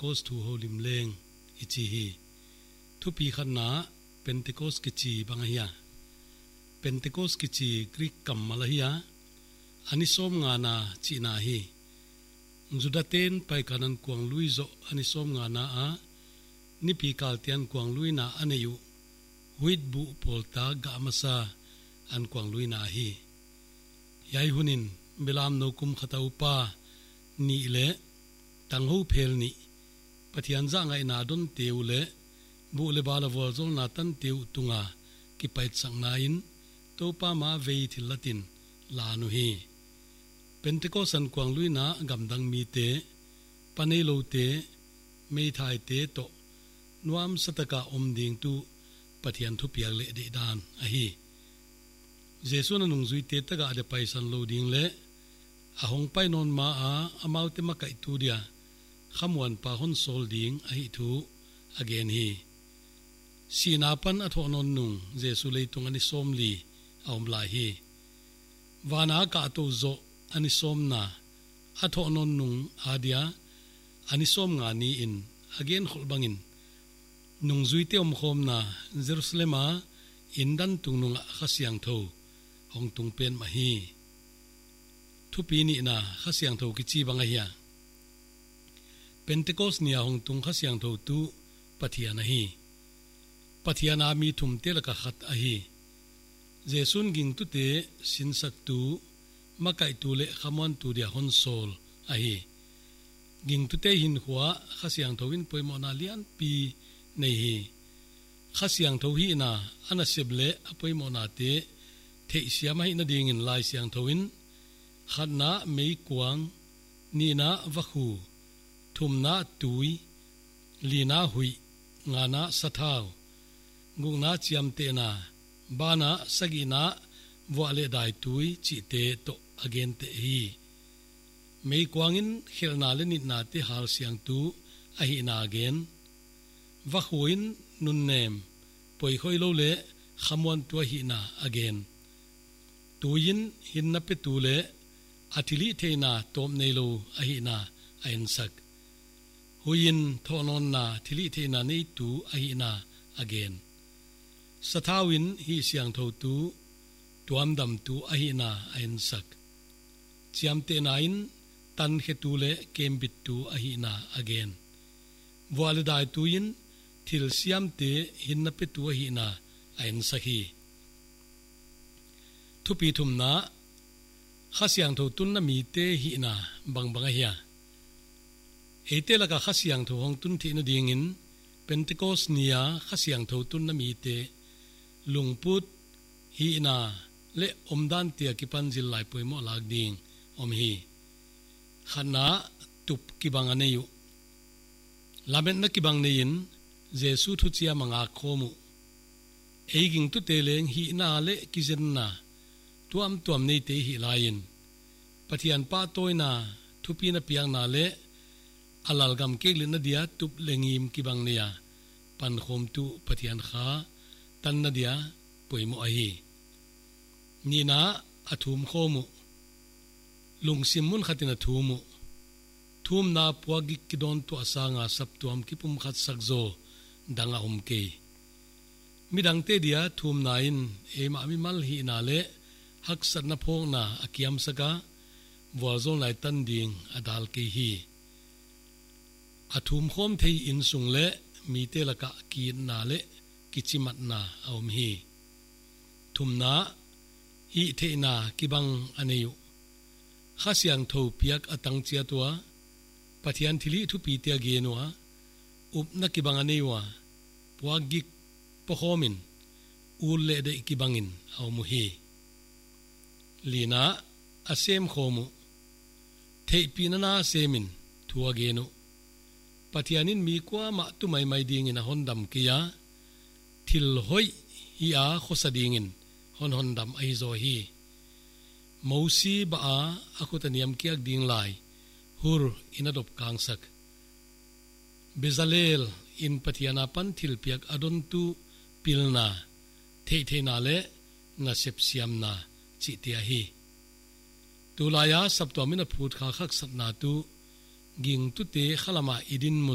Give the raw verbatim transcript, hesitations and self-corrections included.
Pentecost thu ho lim leng ichi hi thu pi khan na Pentecost ki chi bang hiya Pentecost ki chi Greek kammala hiya ani som nga na chi na hi Judaten pai kanan kuang lui zo ani som nga na a ni pi kal tian kuang lui na aneyu huit bu polta ga masa an kuang lui na hi yai hunin belam no kum khata upa ni le tang ho phel ni pathian za ngai na don teu le bu le bala vol zol na tan teu tunga ki pai chang na in to pa ma vei thil latin la nu hi Pentecost an kuang lui na gamdang mi te panei lo te mei thai te to nuam sataka om ding tu pathian thu piak le de dan a hi Jesu na nung zui te taga de pai san lo ding le a hong pai non ma a amau te ma kai tu dia khamwan pa hon sol ding a hi thu again hi sinapan a tho non nung Jesu le tung ani som li aum lai hi wana ka to zo ani som na a tho non nung adia ani som nga ni in again khol bangin nung zui te om khom na Jerusalem a indan tung nung khasiang tho hong tung pen ma hi thu pi ni na khasiang tho ki chi banga hiya Pentecost nia hong tung khasiang tho tu pathiana hi pathiana mi thum te la ka khat a hi Jesun ging tu te sin sak tu makai tu le khamon tu dia hon sol a hi ging tu te hin khwa khasiang tho win poimo na lian pi nei hi khasiang tho hi na ana seble apoimo na te thei siama hi na ding in lai siang thoin khatna mei kuang ni na vakhu thumna tui lina hui ngana sathau ngungna chiam te na bana sagina wale dai tui chi te to again te hi mei kuangin khelna le ni na te hal siang tu a hi na again vakhuin nun nem poi khoi lo le khamwan tu hi na again tuin hin na pe tu le athili theina tom nei lo a hi na a en sak huin thonon na thili theina nei tu a hi na again sathawin hi siang tho tu tuam dam tu a hi na a en sak chiam te nain tan khe tu le kem bit tu a hi na again wal dai tuin thil siam te hin na pe tu a hi na a en sakhi thu pi thum na khasiang tho tun na mi te hi na bang bang a hiya ete la ka khasiang tho hong tun thi na ding in Pentecost nia khasiang tho tun na mi te lungput hi na le omdan te ki panjil lai poimo lag ding om hi khana tup ki bang aneyu laben na ki bang nein Jesu thu chia manga khomu eiging tu te leng hi na le ki zen na tuam tuam nei te hi lain pathian pa toina thupi na piang na le alal gam ke le na dia tup lengim ki bang nia pan khom tu pathian kha tan na dia poimo a hi ni na athum khomu lungsim mun khatina thumu thum na puagi kidon tu asanga saptuam ki pum khat sakzo danga umke midang te dia thum nain ema mi mal hi na le hak sat na phong na akiam saka walzon lai tan ding adal ke hi athum khom thei in sung le mi te laka ki na le kichimat na aum hi thum na hi the na kibang aneyu khasiang tho piak atang chia tua pathian thili thu pi te ge noa up na kibang anewa puagik pohomin ul le de kibangin aumu hi lina asem khomu thei pinana semin thua genu pathianin mi kwa ma tu mai mai ding in hondam kia thil hoi hi a khosadingin hon hondam ai zo hi mosi ba a akutaniam kiak ding lai hur inadop kangsak bezalel in pathiana pan thil piak adon tu pilna thei thei na le na sep siam na chi tia hi tulaya saptomina phut kha khak satna tu ging tu te khalama idin mun